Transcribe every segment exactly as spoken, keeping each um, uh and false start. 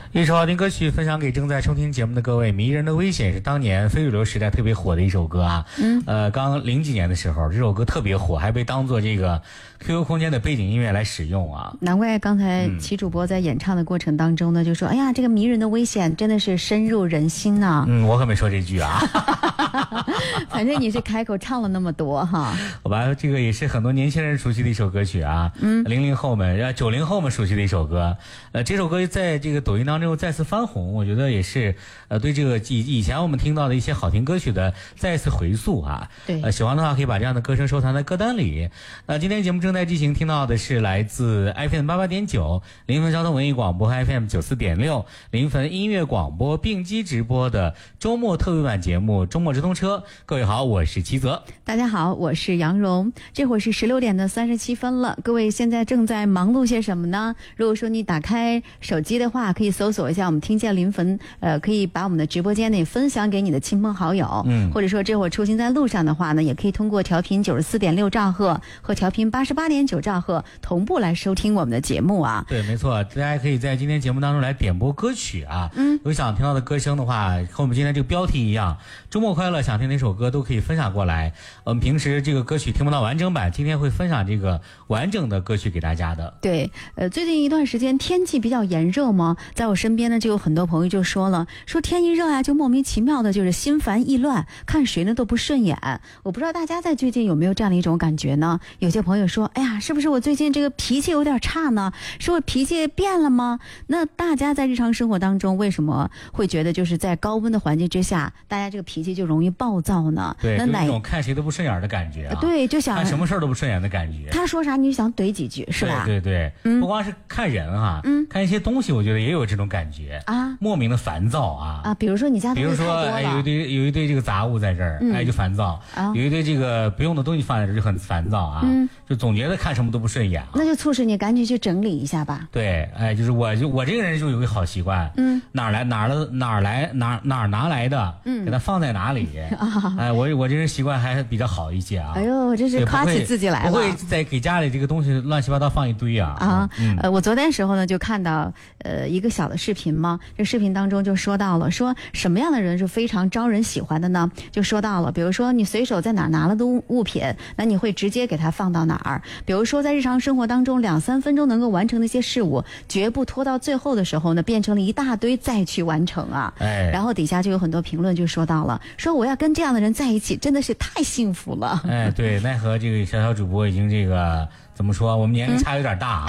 一首好听歌曲分享给正在收听节目的各位。迷人的危险是当年非主流时代特别火的一首歌啊。嗯，呃，刚零几年的时候，这首歌特别火，还被当做这个 Q Q 空间的背景音乐来使用啊。 难怪刚才齐主播在演唱的过程当中呢，嗯、就说：“哎呀，这个迷人的危险真的是深入人心呐。” 嗯，我可没说这句啊。 反正你是开口唱了那么多哈。 好吧，这个也是很多年轻人熟悉的一首歌曲啊。嗯，零零后们、呃九零后们熟悉的一首歌。呃，这首歌在这个抖音当中。之后再次翻红，我觉得也是呃对这个以以前我们听到的一些好听歌曲的再次回溯啊。 对， 呃喜欢的话可以把这样的歌声收藏在歌单里。那、呃、今天节目正在进行，听到的是来自 F M 八八点九 临汾交通文艺广播和 F M 九四点六 临汾音乐广播并机直播的周末特别版节目《周末直通车》。各位好，我是齐泽。 大家好，我是杨蓉。这会儿是十六点的三十七分了，各位现在正在忙碌些什么呢？如果说你打开手机的话，可以搜索一下我们听见临汾，呃，可以把我们的直播间呢分享给你的亲朋好友，嗯，或者说这会儿出行在路上的话呢，也可以通过调频九十四点六兆赫和调频八十八点九兆赫同步来收听我们的节目啊。 对，没错，大家可以在今天节目当中来点播歌曲啊，嗯，有想听到的歌声的话，和我们今天这个标题一样，周末快乐，想听哪首歌都可以分享过来。我们平时这个歌曲听不到完整版，今天会分享这个完整的歌曲给大家的。 对，呃，最近一段时间天气比较炎热嘛，在我身边呢就有很多朋友就说了，说天一热啊，就莫名其妙的就是心烦意乱，看谁呢都不顺眼。我不知道大家在最近有没有这样的一种感觉呢？有些朋友说，哎呀，是不是我最近这个脾气有点差呢？是我脾气变了吗？那大家在日常生活当中为什么会觉得就是在高温的环境之下，大家这个脾气就容易暴躁呢？ 对，那哪种看谁都不顺眼的感觉啊？ 对，就想看什么事儿都不顺眼的感觉。 他说啥你就想怼几句，是吧？ 对对对，嗯、不光是看人哈、啊，嗯，看一些东西，我觉得也有这种感觉啊，莫名的烦躁啊啊，比如说你家比如说哎有一堆有一堆这个杂物在这儿、嗯、哎就烦躁、啊、有一堆这个不用的东西放在这儿就很烦躁啊、嗯、就总觉得看什么都不顺眼、啊、 那就促使你赶紧去整理一下吧。 对，哎就是我就我这个人就有个好习惯，嗯，哪儿来哪儿的哪儿来哪哪儿拿来的，嗯，给它放在哪里、啊、哎我我这人习惯还比较好一些啊。 哎呦，这是夸起自己来了， 不会再给家里这个东西乱七八糟放一堆啊啊、嗯、呃我昨天时候呢就看到呃一个小的视频嘛，这视频当中就说到了，说什么样的人是非常招人喜欢的呢？就说到了，比如说你随手在哪儿拿了的物品，那你会直接给它放到哪儿？比如说在日常生活当中两三分钟能够完成的一些事物，绝不拖到最后的时候呢，变成了一大堆再去完成啊。哎，然后底下就有很多评论就说到了，说我要跟这样的人在一起，真的是太幸福了。 哎，对，奈何这个小小主播已经这个怎么说，我们年龄差有点大啊。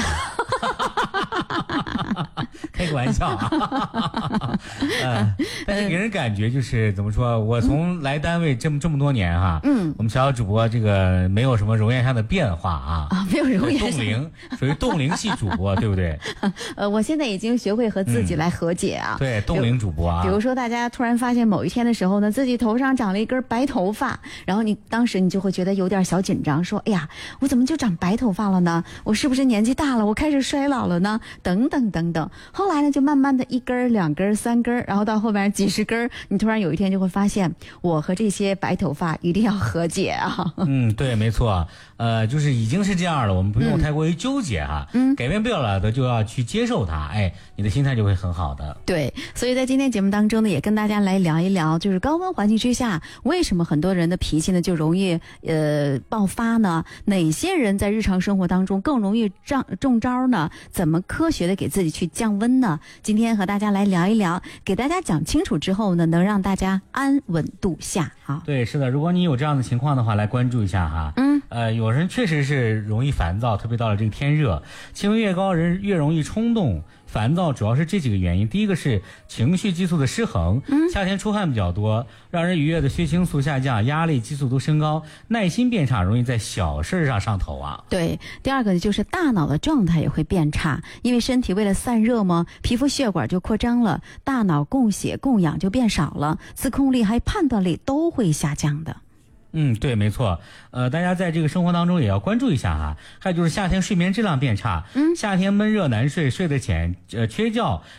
嗯开个玩笑啊，呃，但是给人感觉就是怎么说？我从来单位这么这么多年哈，嗯，我们小小主播这个没有什么容颜上的变化啊， 啊，没有容颜上冻龄，属于冻龄系主播，对不对？ 呃，我现在已经学会和自己来和解啊。 嗯、对，冻龄主播啊。 比如说，大家突然发现某一天的时候呢，自己头上长了一根白头发，然后你当时你就会觉得有点小紧张，说：“哎呀，我怎么就长白头发了呢？我是不是年纪大了？我开始衰老了呢？”等等等等。后来呢，就慢慢的一根、两根、三根，然后到后边几十根，你突然有一天就会发现，我和这些白头发一定要和解啊。 嗯，对，没错，呃，就是已经是这样了，我们不用太过于纠结哈，嗯，改变不了的就要去接受它，哎，你的心态就会很好的。 对，所以在今天节目当中呢，也跟大家来聊一聊，就是高温环境之下，为什么很多人的脾气呢就容易呃爆发呢？哪些人在日常生活当中更容易中中招呢？怎么科学的给自己去降温呢？今天和大家来聊一聊，给大家讲清楚之后呢，能让大家安稳度夏啊。 对，是的，如果你有这样的情况的话，来关注一下哈。嗯，呃，有人确实是容易烦躁，特别到了这个天热，气温越高，人越容易冲动。烦躁主要是这几个原因，第一个是情绪激素的失衡，嗯，夏天出汗比较多，让人愉悦的血清素下降，压力激素都升高，耐心变差，容易在小事上上头啊。 对，第二个就是大脑的状态也会变差，因为身体为了散热嘛，皮肤血管就扩张了，大脑供血供氧就变少了，自控力还判断力都会下降的。 嗯，对，没错。呃，大家在这个生活当中也要关注一下哈。还有就是夏天睡眠质量变差，嗯，夏天闷热难睡，睡得浅，呃，缺觉，